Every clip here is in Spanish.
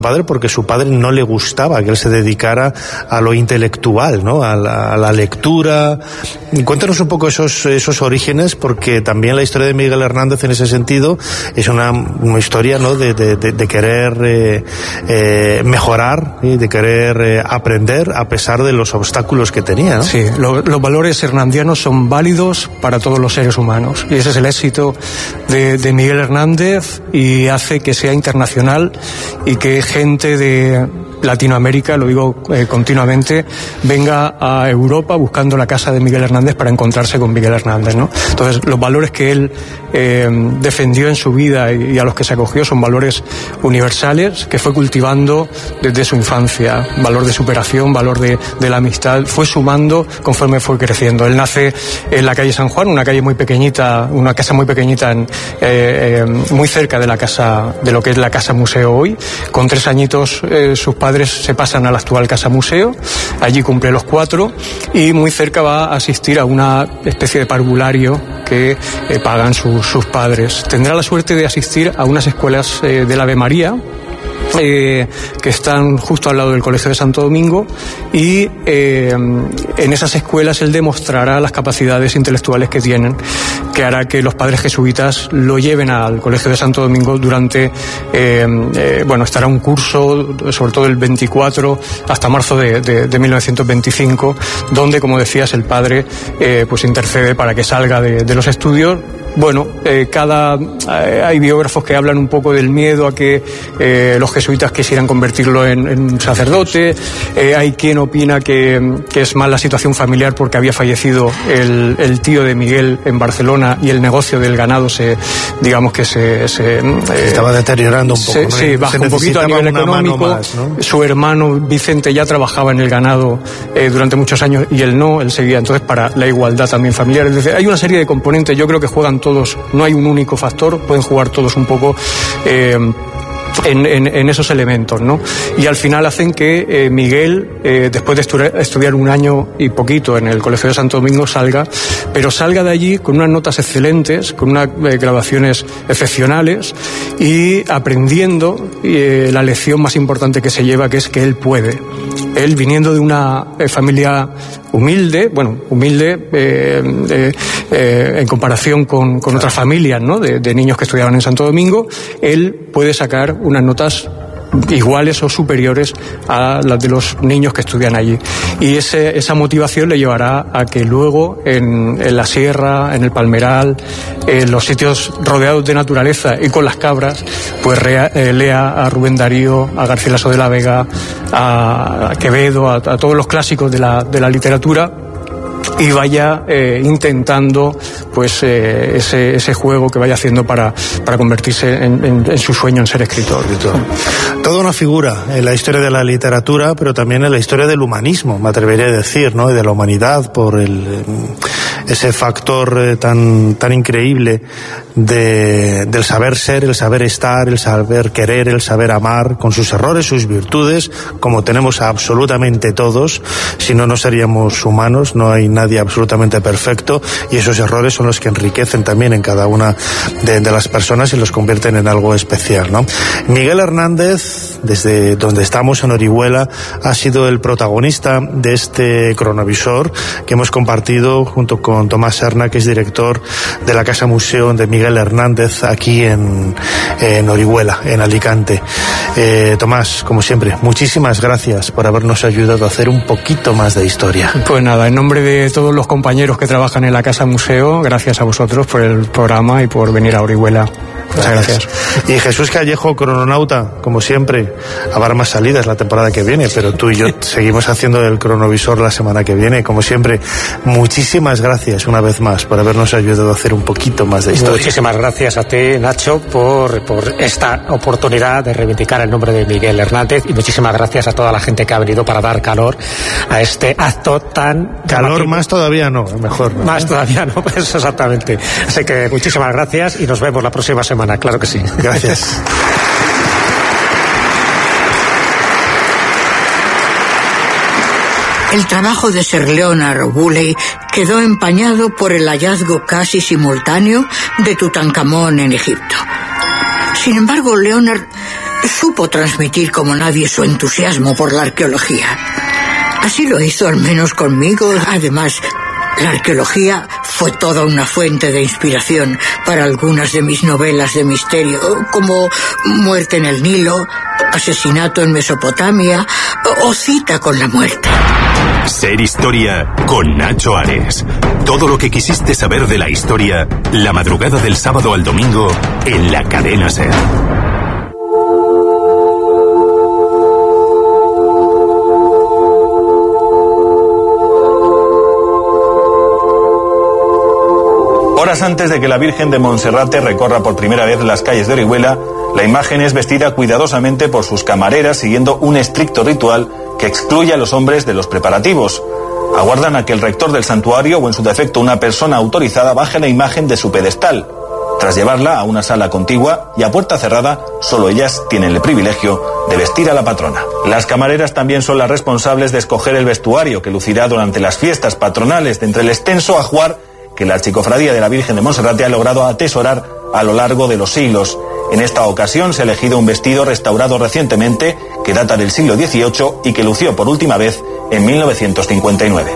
padre, porque su padre no le gustaba que él se dedicara a lo intelectual, ¿no? A la lectura. Cuéntanos un poco esos orígenes, porque también la historia de Miguel Hernández en ese sentido es una historia, ¿no? de querer mejorar y de querer aprender a pesar de los obstáculos que tenía, ¿no? Sí, los valores hernandianos son válidos para todos los seres humanos, y ese es el éxito de Miguel Hernández, y hace que sea internacional y que gente de Latinoamérica, lo digo continuamente, venga a Europa buscando la casa de Miguel Hernández para encontrarse con Miguel Hernández, ¿no? Entonces, los valores que él defendió en su vida y a los que se acogió son valores universales que fue cultivando desde su infancia. Valor de superación, valor de la amistad, fue sumando conforme fue creciendo. Él nace en la calle San Juan, una calle muy pequeñita, una casa muy pequeñita, muy cerca de la casa, de lo que es la casa museo hoy. Con 3 añitos sus padres se pasan a la actual casa museo, allí cumple los 4, y muy cerca va a asistir a una especie de parvulario que pagan sus padres. Tendrá la suerte de asistir a unas escuelas del Ave María, que están justo al lado del Colegio de Santo Domingo, y en esas escuelas él demostrará las capacidades intelectuales que tienen, que hará que los padres jesuitas lo lleven al Colegio de Santo Domingo durante, estará un curso, sobre todo el 24 hasta marzo de 1925, donde, como decías, el padre pues intercede para que salga de los estudios. Bueno, hay biógrafos que hablan un poco del miedo a que los jesuitas quisieran convertirlo en sacerdote. Hay quien opina que es más la situación familiar, porque había fallecido el tío de Miguel en Barcelona y el negocio del ganado se estaba deteriorando un poco, ¿no? Sí, baja un poquito a nivel económico más, ¿no? Su hermano Vicente ya trabajaba en el ganado durante muchos años y él no, él seguía. Entonces, para la igualdad también familiar, es decir, hay una serie de componentes. Yo creo que juegan todos, no hay un único factor, pueden jugar todos un poco en esos elementos, ¿no? Y al final hacen que Miguel, después de estudiar un año y poquito en el Colegio de Santo Domingo, salga de allí con unas notas excelentes, con unas graduaciones excepcionales, y aprendiendo la lección más importante que se lleva, que es que él puede. Él, viniendo de una familia humilde en comparación con otras familias, ¿no? de niños que estudiaban en Santo Domingo, él puede sacar unas notas iguales o superiores a las de los niños que estudian allí, y esa motivación le llevará a que luego en la sierra, en el Palmeral, en los sitios rodeados de naturaleza y con las cabras, pues lea a Rubén Darío, a Garcilaso de la Vega, a Quevedo, a todos los clásicos de la literatura, y vaya intentando pues ese juego que vaya haciendo para convertirse en su sueño en ser escritor. Toda una figura en la historia de la literatura, pero también en la historia del humanismo, me atrevería a decir, ¿no? Y de la humanidad, por ese factor tan increíble del saber ser, el saber estar, el saber querer, el saber amar, con sus errores, sus virtudes, como tenemos absolutamente todos. Si no, no seríamos humanos. No hay nadie absolutamente perfecto, y esos errores son los que enriquecen también en cada una de las personas y los convierten en algo especial, ¿no? Miguel Hernández, desde donde estamos, en Orihuela, ha sido el protagonista de este cronovisor que hemos compartido junto con Tomás Serna, que es director de la Casa Museo de Miguel Hernández aquí en Orihuela, en Alicante. Tomás, como siempre, muchísimas gracias por habernos ayudado a hacer un poquito más de historia. Pues nada, en nombre de todos los compañeros que trabajan en la Casa Museo, gracias a vosotros por el programa y por venir a Orihuela. Muchas gracias. Y Jesús Callejo, crononauta, como siempre, habrá más salidas la temporada que viene, pero tú y yo seguimos haciendo el cronovisor la semana que viene. Como siempre, muchísimas gracias una vez más por habernos ayudado a hacer un poquito más de historia. Muchísimas gracias a ti, Nacho, por esta oportunidad de reivindicar el nombre de Miguel Hernández, y muchísimas gracias a toda la gente que ha venido para dar calor a este acto tan... Calor llamativo. Más todavía no, mejor no. Más todavía no, pues exactamente. Así que muchísimas gracias y nos vemos la próxima semana. Claro que sí. Gracias. El trabajo de Sir Leonard Woolley quedó empañado por el hallazgo casi simultáneo de Tutankamón en Egipto. Sin embargo, Leonard supo transmitir como nadie su entusiasmo por la arqueología. Así lo hizo al menos conmigo. Además, la arqueología fue toda una fuente de inspiración para algunas de mis novelas de misterio, como Muerte en el Nilo, Asesinato en Mesopotamia o Cita con la muerte. Ser Historia con Nacho Ares. Todo lo que quisiste saber de la historia, la madrugada del sábado al domingo en la cadena SER. Horas antes de que la Virgen de Monserrate recorra por primera vez las calles de Orihuela, la imagen es vestida cuidadosamente por sus camareras siguiendo un estricto ritual que excluye a los hombres de los preparativos. Aguardan a que el rector del santuario o en su defecto una persona autorizada baje la imagen de su pedestal. Tras llevarla a una sala contigua y a puerta cerrada, solo ellas tienen el privilegio de vestir a la patrona. Las camareras también son las responsables de escoger el vestuario que lucirá durante las fiestas patronales, de entre el extenso ajuar que la Archicofradía de la Virgen de Monserrate ha logrado atesorar a lo largo de los siglos. En esta ocasión se ha elegido un vestido restaurado recientemente que data del siglo XVIII y que lució por última vez en 1959.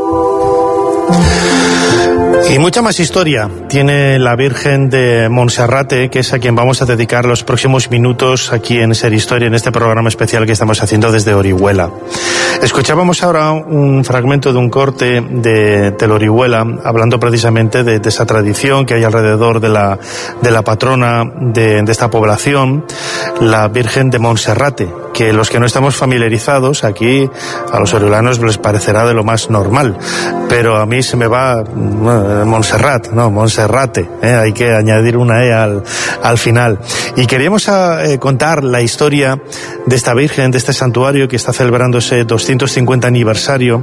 Y mucha más historia tiene la Virgen de Monserrate, que es a quien vamos a dedicar los próximos minutos aquí en Ser Historia, en este programa especial que estamos haciendo desde Orihuela. Escuchábamos ahora un fragmento de un corte de Orihuela, hablando precisamente de esa tradición que hay alrededor de la patrona de esta población, la Virgen de Monserrate, que los que no estamos familiarizados aquí, a los oriolanos les parecerá de lo más normal, pero a mí se me va Monserrate, hay que añadir una E al final. Y queríamos contar la historia de esta Virgen, de este santuario que está celebrando ese 250 aniversario,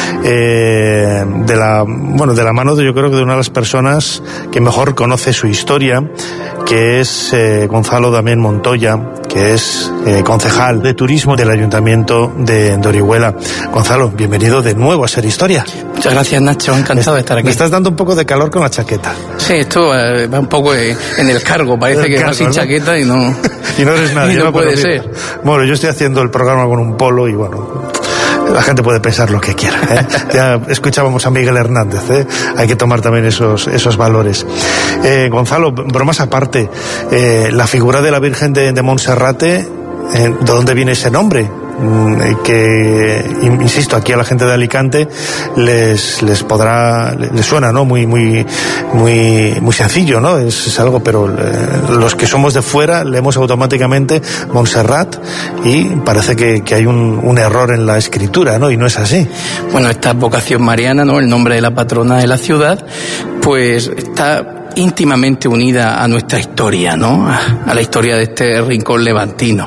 de la mano yo creo que de una de las personas que mejor conoce su historia, que es Gonzalo Damián Montoya, que es concejal de turismo del Ayuntamiento de Orihuela. Gonzalo, bienvenido de nuevo a Ser Historia. Muchas gracias, Nacho, encantado de estar aquí. Me estás dando un poco de calor con la chaqueta. Sí, esto va un poco en el cargo, parece que va sin chaqueta y no... y no eres nadie. Y no puede ser. Bueno, yo estoy haciendo el programa con un polo y bueno, la gente puede pensar lo que quiera, ¿eh? Ya escuchábamos a Miguel Hernández, ¿eh? Hay que tomar también esos valores. Gonzalo, bromas aparte, la figura de la Virgen de Monserrate, ¿de dónde viene ese nombre? Que, insisto, aquí a la gente de Alicante les suena, ¿no? Muy sencillo, ¿no? Es algo, pero los que somos de fuera leemos automáticamente Montserrat y parece que hay un error en la escritura, ¿no? Y no es así. Bueno, esta vocación mariana, ¿no? El nombre de la patrona de la ciudad, pues está íntimamente unida a nuestra historia, ¿no? A la historia de este rincón levantino.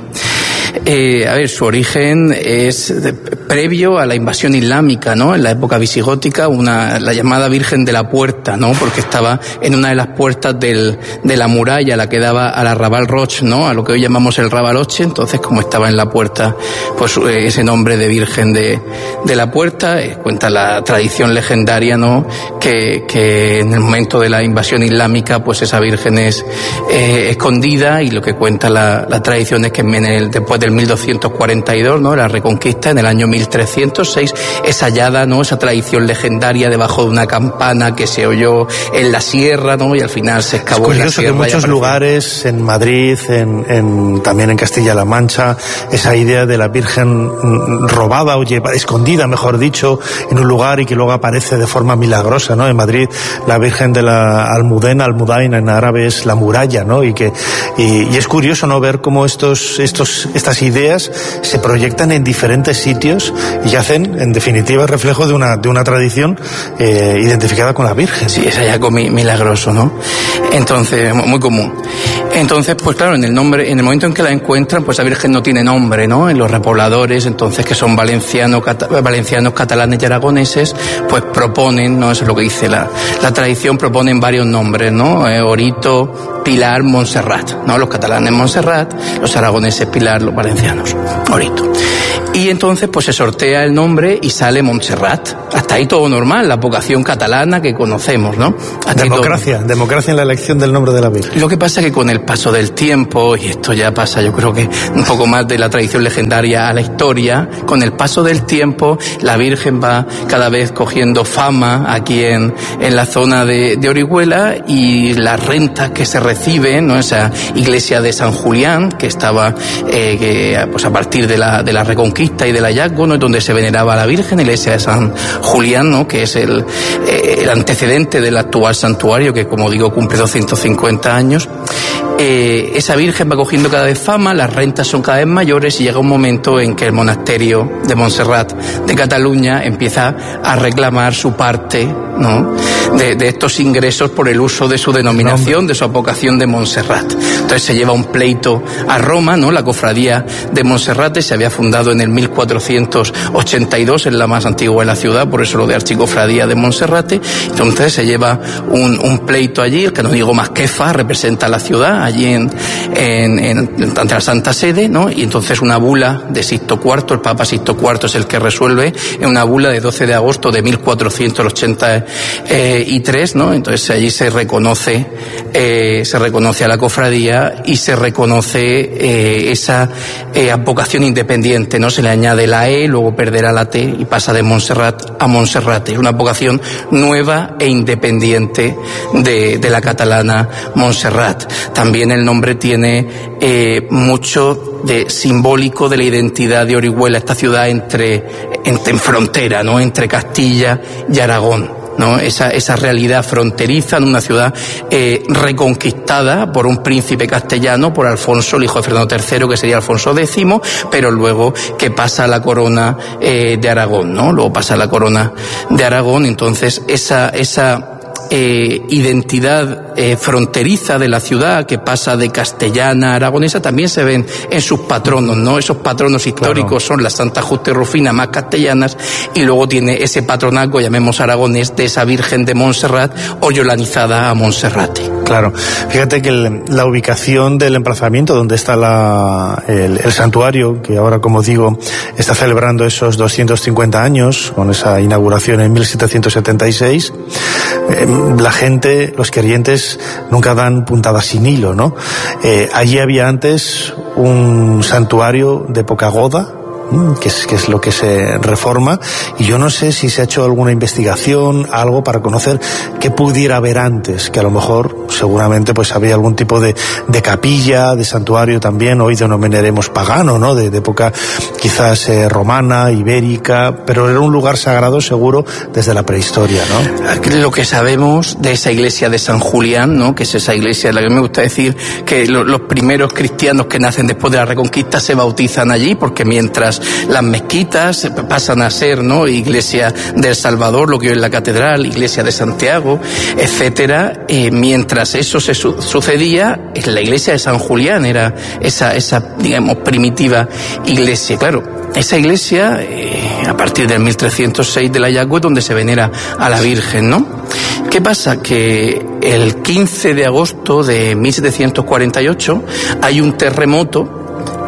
Su origen es previo a la invasión islámica, ¿no? En la época visigótica, la llamada Virgen de la Puerta, ¿no? Porque estaba en una de las puertas de la muralla, la que daba al Arrabal Roig, ¿no? A lo que hoy llamamos el Rabaloche. Entonces, como estaba en la puerta, pues ese nombre de Virgen de la Puerta, cuenta la tradición legendaria, ¿no? Que en el momento de la invasión islámica, pues esa Virgen es escondida, y lo que cuenta la tradición es que después del 1242, ¿no? La Reconquista, en el año 1306, es hallada, ¿no? Esa tradición legendaria debajo de una campana que se oyó en la sierra, ¿no? Y al final se excavó en la sierra. Es curioso que en muchos lugares, en Madrid, también en Castilla-La Mancha, esa idea de la Virgen robada o escondida, mejor dicho, en un lugar y que luego aparece de forma milagrosa, ¿no? En Madrid, la Virgen de la Almudain en árabe es la muralla, ¿no? Y es curioso, ¿no? Ver cómo estas ideas se proyectan en diferentes sitios y hacen, en definitiva, reflejo de una tradición identificada con la Virgen. Sí, es algo milagroso, ¿no? Entonces, muy común. Entonces, pues claro, en el momento en que la encuentran, pues la Virgen no tiene nombre, ¿no? En los repobladores, entonces, que son valencianos, catalanes y aragoneses, pues proponen, ¿no? Eso es lo que dice la tradición, proponen varios nombres, ¿no? Orito, Pilar, Montserrat, ¿no? Los catalanes Montserrat, los aragoneses Pilar, valencianos, Orito. Y entonces pues se sortea el nombre y sale Montserrat. Hasta ahí todo normal, la vocación catalana que conocemos, ¿no? Democracia en la elección del nombre de la Virgen. Lo que pasa es que con el paso del tiempo, y esto ya pasa yo creo que un poco más de la tradición legendaria a la historia, con el paso del tiempo la Virgen va cada vez cogiendo fama aquí en la zona de Orihuela, y las rentas que se reciben, ¿no? Esa iglesia de San Julián que estaba pues a partir de la Reconquista y del hallazgo, ¿no? Donde se veneraba a la Virgen, iglesia de San Julián, ¿no? Que es el antecedente del actual santuario, que como digo cumple 250 años. Esa Virgen va cogiendo cada vez fama, las rentas son cada vez mayores, y llega un momento en que el monasterio de Montserrat de Cataluña empieza a reclamar su parte, ¿no? de estos ingresos por el uso de su denominación, de su advocación de Montserrat. Entonces se lleva un pleito a Roma, ¿no? La cofradía de Monserrate se había fundado en el 1482, es la más antigua de la ciudad, por eso lo de archicofradía de Monserrate. Entonces se lleva un pleito allí, el canónigo Masquefa representa a la ciudad allí ante la Santa Sede, ¿no? Y entonces una bula de Sixto IV, el Papa Sixto IV es el que resuelve, en una bula de 12 de agosto de 1483, ¿no? Entonces allí se reconoce a la cofradía y se reconoce esa advocación independiente, ¿no? Se le añade la E, luego perderá la T y pasa de Montserrat a Monserrate. Es una advocación nueva e independiente de la catalana Montserrat. También el nombre tiene mucho de simbólico de la identidad de Orihuela, esta ciudad en frontera, ¿no? Entre Castilla y Aragón, ¿no? Esa realidad fronteriza en una ciudad reconquistada por un príncipe castellano, por Alfonso, el hijo de Fernando III, que sería Alfonso X, pero luego que pasa a la corona de Aragón, ¿no? Luego pasa a la corona de Aragón. Entonces esa identidad fronteriza de la ciudad, que pasa de castellana a aragonesa, también se ven en sus patronos, ¿no? Esos patronos históricos, claro, son la Santa Justa y Rufina, más castellanas, y luego tiene ese patronazgo, llamemos aragonés, de esa Virgen de Montserrat, oriolanizada a Monserrate. Claro, fíjate que la ubicación del emplazamiento donde está el santuario, que ahora, como digo, está celebrando esos 250 años, con esa inauguración en 1776, la gente, los creyentes, nunca dan puntadas sin hilo, ¿no? Allí había antes un santuario de poca goda, que es lo que se reforma, y yo no sé si se ha hecho alguna investigación, algo para conocer qué pudiera haber antes, que a lo mejor seguramente pues había algún tipo de capilla, de santuario también, hoy denominaremos pagano, ¿no? De época quizás romana, ibérica, pero era un lugar sagrado seguro desde la prehistoria, ¿no? Lo que sabemos de esa iglesia de San Julián, ¿no? Que es esa iglesia en la que me gusta decir que los primeros cristianos que nacen después de la Reconquista se bautizan allí, porque mientras las mezquitas pasan a ser, ¿no? Iglesia del Salvador, lo que hoy es la catedral, iglesia de Santiago, etcétera. Mientras eso se sucedía, la iglesia de San Julián era esa digamos primitiva iglesia. Claro, esa iglesia a partir del 1306 del hallazgo es donde se venera a la Virgen, ¿no? ¿Qué pasa? Que el 15 de agosto de 1748 hay un terremoto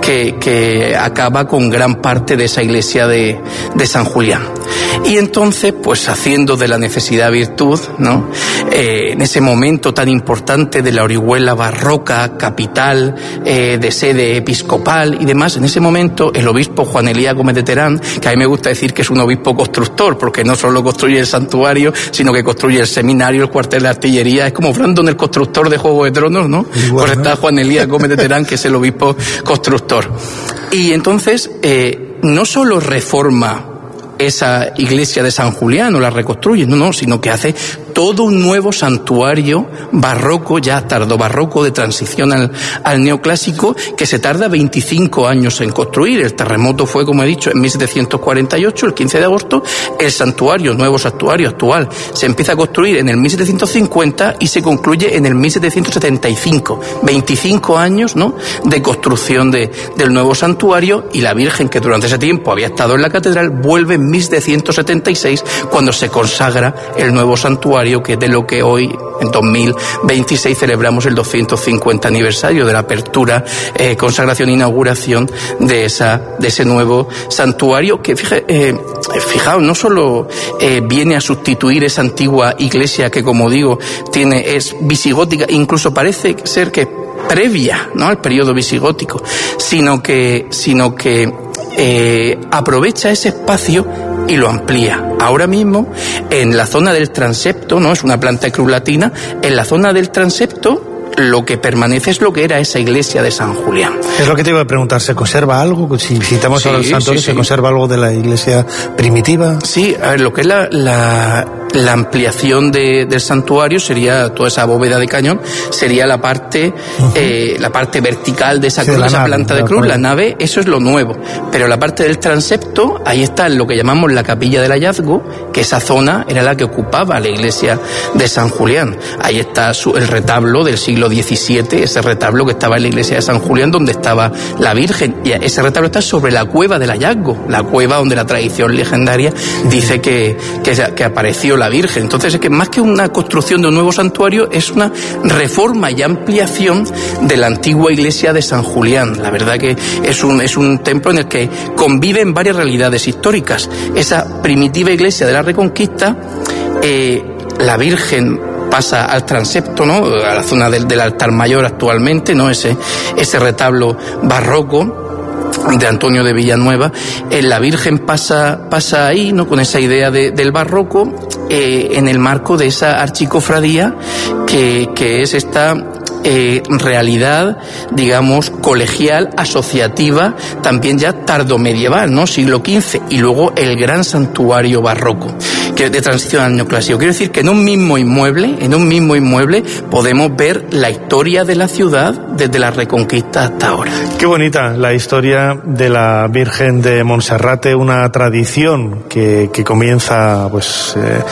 que acaba con gran parte de esa iglesia de San Julián. Y entonces, pues haciendo de la necesidad virtud, ¿no? En ese momento tan importante de la Orihuela barroca, capital, de sede episcopal y demás, en ese momento el obispo Juan Elías Gómez de Terán, que a mí me gusta decir que es un obispo constructor, porque no solo construye el santuario, sino que construye el seminario, el cuartel de artillería, es como Brandon el constructor de Juego de Tronos, ¿no? Igual, pues está Juan Elías Gómez de Terán, que es el obispo constructor. Y entonces, no solo reforma esa iglesia de San Julián o la reconstruye, no, sino que hace todo un nuevo santuario barroco, ya tardobarroco, de transición al neoclásico, que se tarda 25 años en construir. El terremoto fue, como he dicho, en 1748, el 15 de agosto. El santuario, nuevo santuario actual, se empieza a construir en el 1750 y se concluye en el 1775. 25 años, ¿no?, de construcción del nuevo santuario, y la Virgen, que durante ese tiempo había estado en la catedral, vuelve en 1776, cuando se consagra el nuevo santuario santuario, que es de lo que hoy, en 2026, celebramos el 250 aniversario de la apertura, consagración e inauguración de ese nuevo santuario, que fijaos, no solo viene a sustituir esa antigua iglesia que, como digo, es visigótica, incluso parece ser que previa, ¿no?, al periodo visigótico, sino que aprovecha ese espacio y lo amplía. Ahora mismo, en la zona del transepto, ¿no?, es una planta de cruz latina, en la zona del transepto lo que permanece es lo que era esa iglesia de San Julián. Es lo que te iba a preguntar, ¿se conserva algo? Si visitamos ahora el santuario, ¿se conserva algo de la iglesia primitiva? Sí, a ver, lo que es la ampliación del santuario sería toda esa bóveda de cañón, sería la parte vertical de esa cruz, esa planta de cruz, la nave, eso es lo nuevo. Pero la parte del transepto, ahí está lo que llamamos la capilla del hallazgo, que esa zona era la que ocupaba la iglesia de San Julián. Ahí está el retablo del siglo XVII, ese retablo que estaba en la iglesia de San Julián, donde estaba la Virgen, y ese retablo está sobre la cueva del hallazgo, la cueva donde la tradición legendaria dice que apareció la Virgen. Entonces, es que más que una construcción de un nuevo santuario, es una reforma y ampliación de la antigua iglesia de San Julián. La verdad que es un templo en el que conviven varias realidades históricas. Esa primitiva iglesia de la Reconquista, la Virgen pasa al transepto, ¿no?, a la zona del altar mayor actualmente, ¿no?, ese retablo barroco de Antonio de Villanueva. La Virgen pasa ahí, ¿no?, con esa idea del barroco, en el marco de esa archicofradía que es esta realidad, digamos, colegial, asociativa, también ya tardomedieval, ¿no?, siglo XV, y luego el gran santuario barroco, que es de transición al neoclásico. Quiero decir que en un mismo inmueble podemos ver la historia de la ciudad desde la Reconquista hasta ahora. Qué bonita la historia de la Virgen de Monserrate, una tradición que comienza, pues,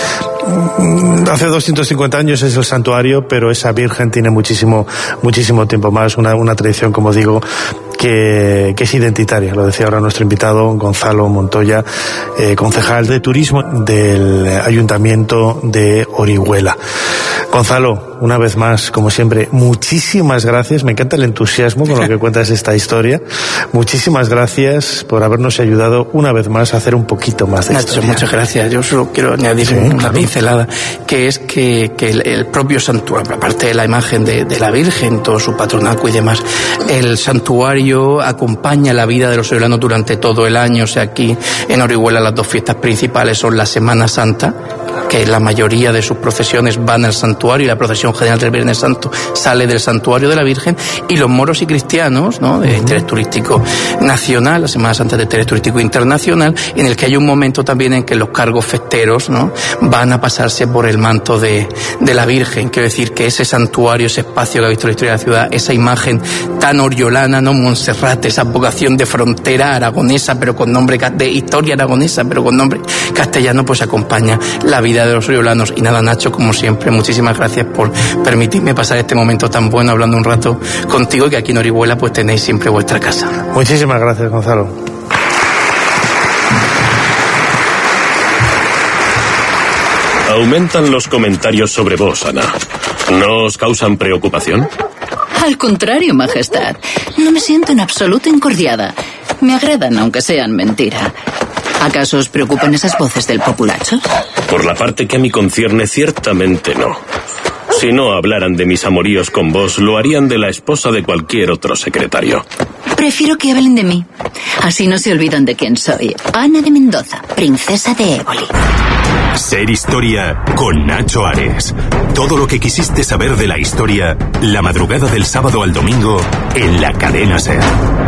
hace 250 años es el santuario, pero esa Virgen tiene muchísimo tiempo más, una tradición, como digo, que es identitaria. Lo decía ahora nuestro invitado Gonzalo Montoya, concejal de turismo del Ayuntamiento de Orihuela. Gonzalo, una vez más, como siempre, muchísimas gracias. Me encanta el entusiasmo con lo que cuentas esta historia. Muchísimas gracias por habernos ayudado una vez más a hacer un poquito más de historia. Muchas gracias. Yo solo quiero añadir una pincelada, que es que el propio santuario, aparte de la imagen de la Virgen, todo su patronaco y demás, el santuario acompaña la vida de los orihuelanos durante todo el año. O sea, aquí en Orihuela las dos fiestas principales son la Semana Santa, que la mayoría de sus procesiones van al santuario, y la procesión general del Viernes Santo sale del santuario de la Virgen, y los moros y cristianos, ¿no?, de interés turístico nacional, la Semana Santa de interés turístico internacional, en el que hay un momento también en que los cargos festeros, ¿no?, van a pasarse por el manto de la Virgen. Quiero decir que ese santuario, ese espacio que ha visto la historia de la ciudad, esa imagen tan oriolana, ¿no?, Monserrate, esa vocación de frontera aragonesa, pero con nombre de historia aragonesa, pero con nombre castellano, pues acompaña la vida de los oriolanos. Y nada, Nacho, como siempre, muchísimas gracias por permitirme pasar este momento tan bueno hablando un rato contigo, que aquí en Orihuela pues tenéis siempre vuestra casa. Muchísimas gracias, Gonzalo. Aumentan los comentarios sobre vos, Ana. ¿No os causan preocupación? Al contrario, Majestad. No me siento en absoluto incordiada. Me agradan, aunque sean mentira. ¿Acaso os preocupan esas voces del populacho? Por la parte que a mí concierne, ciertamente no. Si no hablaran de mis amoríos con vos, lo harían de la esposa de cualquier otro secretario. Prefiero que hablen de mí. Así no se olvidan de quién soy. Ana de Mendoza, princesa de Éboli. Ser Historia con Nacho Ares. Todo lo que quisiste saber de la historia, la madrugada del sábado al domingo en la cadena SER.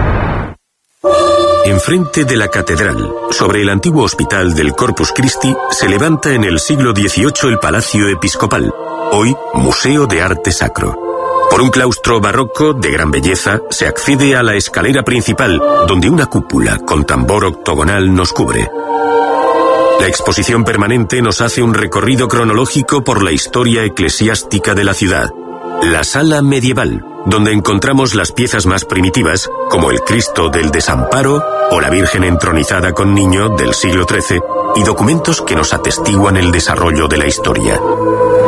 Enfrente de la catedral, sobre el antiguo hospital del Corpus Christi, se levanta en el siglo XVIII el Palacio Episcopal, hoy Museo de Arte Sacro. Por un claustro barroco de gran belleza se accede a la escalera principal, donde una cúpula con tambor octogonal nos cubre. La exposición permanente nos hace un recorrido cronológico por la historia eclesiástica de la ciudad. La sala medieval, donde encontramos las piezas más primitivas, como el Cristo del Desamparo o la Virgen entronizada con niño del siglo XIII, y documentos que nos atestiguan el desarrollo de la historia.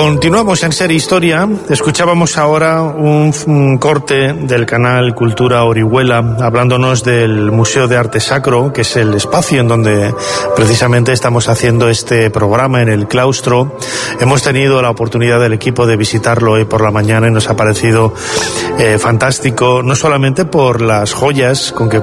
Continuamos en Ser Historia. Escuchábamos ahora un corte del canal Cultura Orihuela hablándonos del Museo de Arte Sacro, que es el espacio en donde precisamente estamos haciendo este programa, en el claustro. Hemos tenido la oportunidad del equipo de visitarlo hoy por la mañana y nos ha parecido fantástico, no solamente por las joyas con que